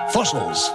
Fossils.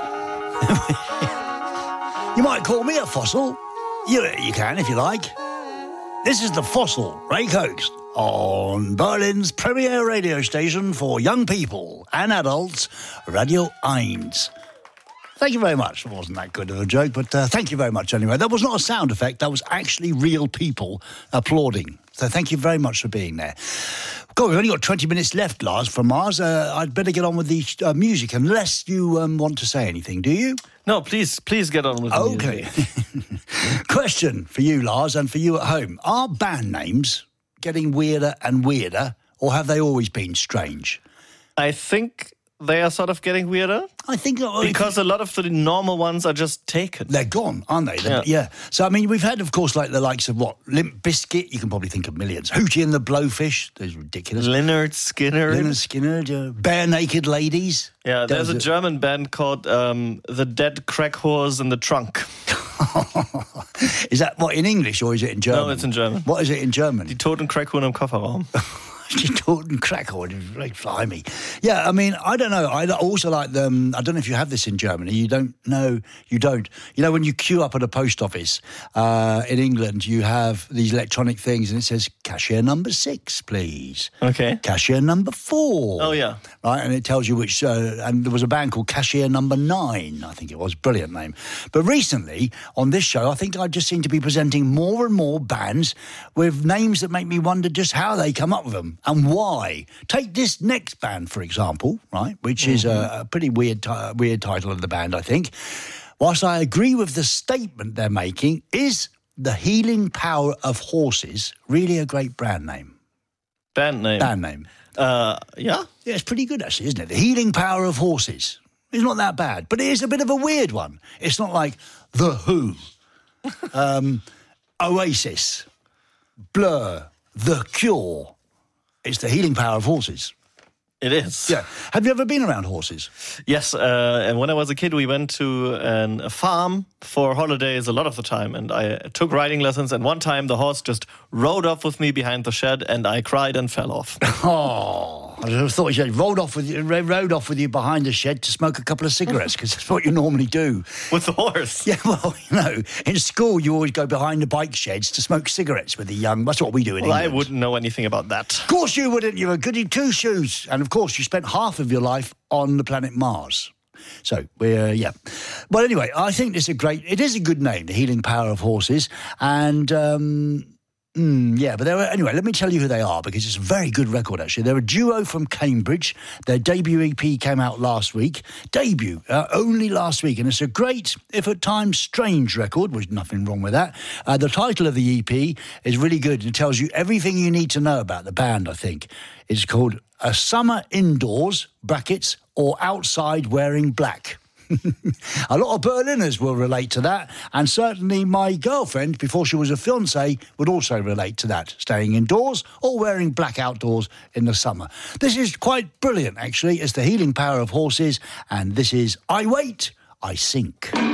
You might call me a fossil. You can if you like. This is the Fossil, Ray Coates, on Berlin's premier radio station for young people and adults, Radio 1. Thank you very much. It wasn't that good of a joke, but thank you very much anyway. That was not a sound effect. That was actually real people applauding. So thank you very much for being there. God, we've only got 20 minutes left, Lars, from Mars. I'd better get on with the music, unless you want to say anything, do you? No, please get on with the music. Okay. Question for you, Lars, and for you at home. Are band names getting weirder and weirder, or have they always been strange? I think they are sort of getting weirder. I think... Because a lot of the normal ones are just taken. They're gone, aren't they? Yeah. So, I mean, we've had, of course, like the likes of Limp Bizkit. You can probably think of millions. Hootie and the Blowfish. Those are ridiculous. Lynyrd Skynyrd. Bare Naked Ladies. Yeah, there's a German band called The Dead Crack Whores in the Trunk. Is that what, in English, or is it in German? No, it's in German. What is it in German? Die toten Crackhuhn im Kofferraum. Die toten Crackhuhn, blimey. Yeah, I mean, I don't know. I also like them. I don't know if you have this in Germany. You don't. You know, when you queue up at a post office in England, you have these electronic things, and it says cashier number 6, please. Okay. Cashier number 4. Oh yeah. Right, and it tells you which. And there was a band called Cashier Number 9. I think it was. Brilliant name. But recently on this show, I think I just seem to be presenting more and more bands with names that make me wonder just how they come up with them. And why? Take this next band, for example, right, which is a pretty weird title of the band, I think. Whilst I agree with the statement they're making, is the Healing Power of Horses really a great brand name? Band name. Yeah? Yeah, it's pretty good, actually, isn't it? The Healing Power of Horses. It's not that bad, but it is a bit of a weird one. It's not like The Who, Oasis, Blur, The Cure. It's the Healing Power of Horses. It is. Yeah. Have you ever been around horses? Yes, and when I was a kid, we went to a farm for holidays a lot of the time, and I took riding lessons, and one time the horse just rode off with me behind the shed, and I cried and fell off. Oh, I thought you said rode off with you behind the shed to smoke a couple of cigarettes, because that's what you normally do. With the horse? Yeah, well, you know, in school you always go behind the bike sheds to smoke cigarettes with the young. That's what we do in England. I wouldn't know anything about that. Of course you wouldn't. You were goody two-shoes. And of course you spent half of your life on the planet Mars. So, yeah. Well, anyway, I think it is a good name, the Healing Power of Horses. And, yeah, but anyway, let me tell you who they are, because it's a very good record, actually. They're a duo from Cambridge. Their debut EP came out last week. Only last week. And it's a great, if at times strange record, which nothing wrong with that. The title of the EP is really good. And it tells you everything you need to know about the band, I think. It's called A Summer Indoors, brackets, or Outside Wearing Black. A lot of Berliners will relate to that, and certainly my girlfriend, before she was a fiancée, would also relate to that, staying indoors or wearing black outdoors in the summer. This is quite brilliant, actually. It's the Healing Power of Horses, and this is I Wait, I Sink.